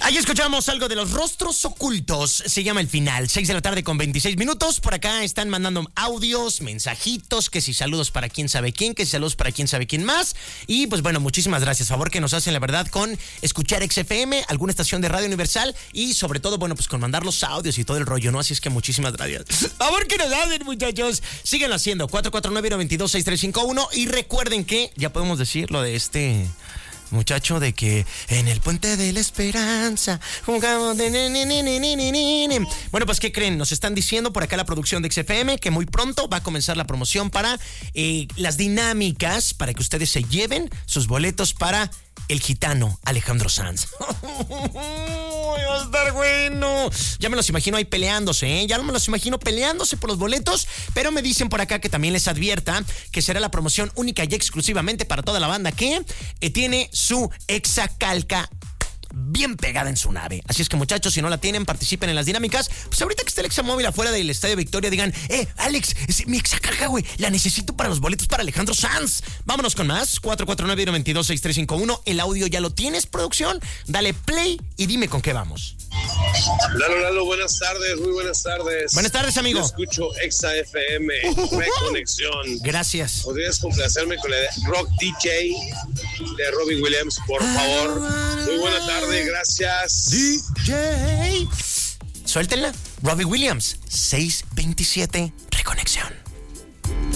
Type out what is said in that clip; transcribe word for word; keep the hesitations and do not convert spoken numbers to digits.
Ahí escuchamos algo de Los Rostros Ocultos. Se llama El Final. seis de la tarde con veintiséis minutos. Por acá están mandando audios, mensajitos, que si saludos para quién sabe quién, que si saludos para quién sabe quién más. Y pues bueno, muchísimas gracias. Favor que nos hacen, la verdad, con escuchar X F M, alguna estación de Radio Universal y sobre todo, bueno, pues con mandar los audios y todo el rollo, ¿no? Así es que muchísimas gracias. Favor que nos hacen, muchachos. Síguenlo haciendo. cuatro cuatro nueve, nueve dos, seis tres cinco uno. Y recuerden que ya podemos decir lo de este muchacho de que en el puente de la esperanza jugamos de... Bueno, pues ¿qué creen? Nos están diciendo por acá la producción de X F M que muy pronto va a comenzar la promoción para eh, las dinámicas para que ustedes se lleven sus boletos para el gitano Alejandro Sanz. Va a estar bueno. Ya me los imagino ahí peleándose, ¿eh? Ya no me los imagino peleándose por los boletos, pero me dicen por acá que también les advierta que será la promoción única y exclusivamente para toda la banda que eh, tiene su exacalca bien pegada en su nave. Así es que, muchachos, si no la tienen, participen en las dinámicas. Pues ahorita que está el Examóvil afuera del Estadio Victoria, digan, eh, Alex, es mi exacalca, güey, la necesito para los boletos para Alejandro Sanz. Vámonos con más. cuatro cuatro nueve, nueve dos, seis tres cinco uno. El audio ya lo tienes, producción. Dale play y dime con qué vamos. Lalo, Lalo, buenas tardes, muy buenas tardes. Buenas tardes, amigo. Yo escucho Exa F M, Reconexión. Gracias. ¿Podrías complacerme con la de Rock D J de Robbie Williams, por favor? Muy buena tarde, gracias. D J. Suéltenla. Robbie Williams, seis veintisiete.